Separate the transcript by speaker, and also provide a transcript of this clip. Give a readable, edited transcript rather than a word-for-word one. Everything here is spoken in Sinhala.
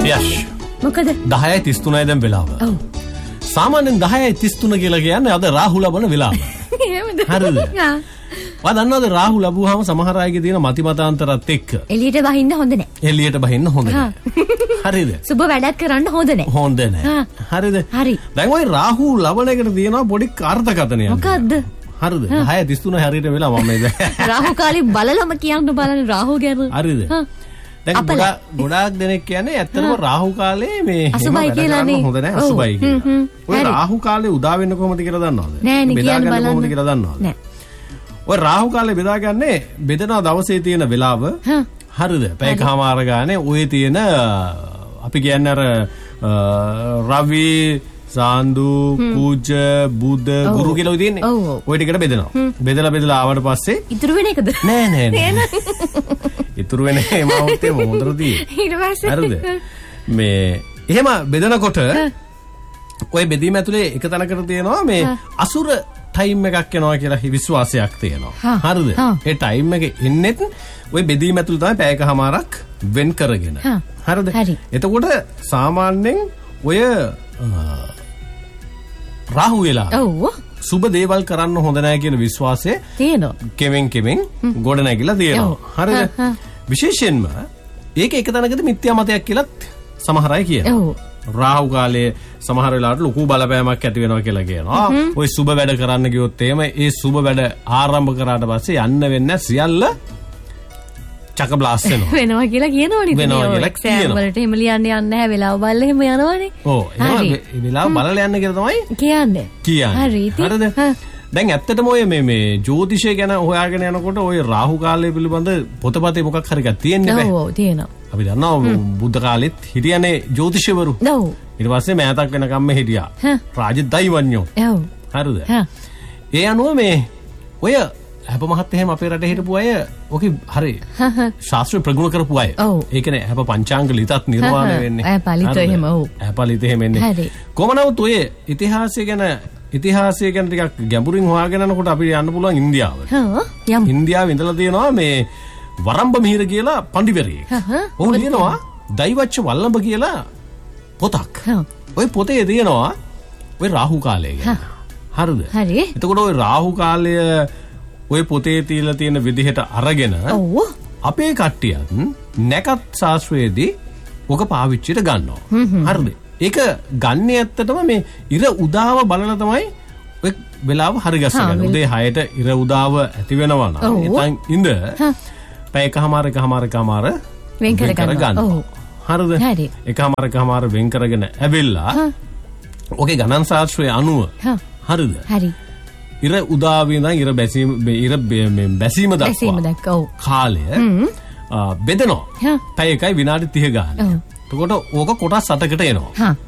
Speaker 1: පියෂ්.
Speaker 2: මොකද?
Speaker 1: 10:33 දැන් වෙලාව.
Speaker 2: ඔව්.
Speaker 1: සාමාන්‍යයෙන් 10:33 කියලා කියන්නේ අද රාහු ලබන වෙලාව.
Speaker 2: එහෙමද?
Speaker 1: හරිද?
Speaker 2: ආ.
Speaker 1: ඔයා දන්නවද රාහු ලැබුවාම සමහර අයගේ තියෙන මතිමතාන්තරත් එක්ක
Speaker 2: එළියට බහින්න හොඳ නැහැ.
Speaker 1: එළියට බහින්න හොඳ නැහැ. හරිද?
Speaker 2: සුබ වැඩක් කරන්න හොඳ නැහැ.
Speaker 1: හොඳ නැහැ. හරිද?
Speaker 2: හරි.
Speaker 1: දැන් ওই රාහු ලබන එකට තියෙනවා පොඩි අර්ථකථනයක්.
Speaker 2: මොකද්ද?
Speaker 1: හරිද? 10:33 හරියට වෙලා මම මේ
Speaker 2: රාහු කාලේ බලලම කියන්න බලන්න රාහු ගැන.
Speaker 1: හරිද? දැන් ගොඩාක් දෙනෙක් කියන්නේ ඇත්තටම රාහු කාලේ මේ
Speaker 2: අසුබයි කියලානේ.
Speaker 1: හොඳ නැහැ අසුබයි කියලා. ඔය රාහු කාලේ උදා වෙන්න කොහොමද කියලා දන්නවද?
Speaker 2: නෑ නේ කියන්න බලන්න.
Speaker 1: කොහොමද කියලා දන්නවද?
Speaker 2: නෑ.
Speaker 1: ඔය රාහු කාලේ බෙදාගන්නේ බෙදන දවසේ තියෙන වෙලාව. හරිද? පැයකමාර ගානේ ඔය තියෙන අපි කියන්නේ අර රවි සාන්දු කුජ බුද ගුරු කියලා ඔය තියෙන්නේ. ඔය ටිකට බෙදනවා. බෙදලා ආවට පස්සේ
Speaker 2: ඉතුරු වෙන එකද?
Speaker 1: නෑ. ඉතුරු වෙන මවුත්තේ මොඳරදී.
Speaker 2: ඊට පස්සේ
Speaker 1: හරිද? මේ එහෙම බෙදනකොට ඔය බෙදීම ඇතුලේ එක තැනකට තියෙනවා මේ අසුර ටයිම් එකක් යනවා කියලා විශ්වාසයක් තියෙනවා. හරිද? ඒ ටයිම් එක එන්නේත් ඔය බෙදීම ඇතුළේ තමයි පැයකමාරක් වෙන් කරගෙන. හරිද? එතකොට සාමාන්‍යයෙන් ඔය රාහු වෙලා සුබ දේවල් කරන්න හොඳ නැහැ කියන විශ්වාසය
Speaker 2: තියෙනවා.
Speaker 1: කෙමෙන් ගොඩ නැගිලා තියෙනවා. හරිද? විශේෂයෙන්ම ඒක එක තැනකදී මිත්‍යා මතයක් කියලාත් සමහර අය කියනවා. රාහු කාලයේ සමහර වෙලාවට ලොකු බලපෑමක් ඇති වෙනවා කියලා කියනවා. ඔය සුබ වැඩ කරන්න ගියොත් එහෙම ඒ සුබ වැඩ ආරම්භ කරාට පස්සේ යන්න වෙන්නේ සියල්ල චක බ්ලාස්ට්
Speaker 2: වෙනවා කියලා කියනවනේ.
Speaker 1: වෙනවා කියලා
Speaker 2: කියනවා. වලට එහෙම ලියන්න යන්නේ නැහැ. වෙලාව බලලා එහෙම යනවනේ.
Speaker 1: ඔව්. එහෙම වෙලාව බලලා යන්න කියලා තමයි කියන්නේ. හරිද? දැන් ඇත්තටම ඔය මේ ජ්‍යොතිෂය ගැන හොයාගෙන යනකොට ඔය රාහු කාලය පිළිබඳ පොතපතේ මොකක් හරි එකක් තියෙන්නේ නැහැ.
Speaker 2: ඔව් තියෙනවා.
Speaker 1: අපි දන්නවා බුද්ධ කාලෙත් හිටියනේ ජ්‍යොතිෂවරු.
Speaker 2: ඔව්.
Speaker 1: ඊට පස්සේ මෑතක් වෙනකම්ම හිටියා. රාජදෛවඥයෝ.
Speaker 2: ඔව්.
Speaker 1: හරිද? ඒ අනුව මේ ඔය හැප මහත් එහෙම අපේ රටේ හිටපු අය ඔකේ හරි ශාස්ත්‍රීය ප්‍රගුණ කරපු අය. ඒ කියන්නේ හැප පංචාංග ලිතත් නිර්මාණය වෙන්නේ.
Speaker 2: ඇපලිත එහෙම ඔව්.
Speaker 1: ඇපලිත එහෙම එන්නේ. කොහොමනවත් ඔය ඉතිහාසය ගැන ටිකක් ගැඹුරින් හොයාගෙන යනකොට අපිට යන්න පුළුවන් ඉන්දියාවට. ඉන්දියාවේ ඉඳලා තියෙනවා මේ වරම්බ මිහිර කියලා පඬිවරයෙක්. ඔහු ලියනවා දෛවච්ච වල්ලඹ කියලා පොතක්. ওই පොතේ තියෙනවා ওই රාහු කාලය ගැන. හරිද?
Speaker 2: හරි.
Speaker 1: එතකොට ওই රාහු කාලය ওই පොතේ තියලා තියෙන විදිහට අරගෙන අපේ කට්ටියත් නැකත් ශාස්ත්‍රයේදී ඔක පාවිච්චිට ගන්නවා. හරිද? ඒක ගන්න ඇත්තටම මේ ඉර උදාව බලලා තමයි ඔය වෙලාව හරි ගස්සගන්න. උදේ 6ට ඉර උදාව ඇති වෙනවා නම් එතන ඉඳ පැයකමාර වෙන් කර ගන්නවා. හරිද? එකමාර වෙන් කරගෙන ඇවිල්ලා ඔකේ ගණන් ශාස්ත්‍රයේ අනුව හරිද?
Speaker 2: හරි.
Speaker 1: ඉර උදාවේ ඉඳන් ඉර බැසීම දක්වා කාලය බෙදනවා. පැය එකයි විනාඩි 30 ගන්න. එතකොට ඕක කොටස් 8කට එනවා.